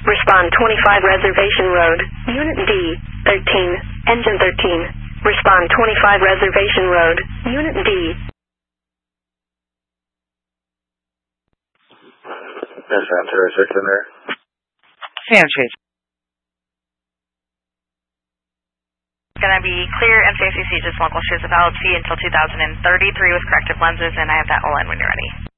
Respond 25 Reservation Road, Unit D, 13, Engine 13. Respond 25 Reservation Road, Unit D. Yes, Sam 206 in there. Sam Chase. Going to be clear, MCACC just local shares of valid fee until 2033 with corrective lenses, and I have that all in when you're ready.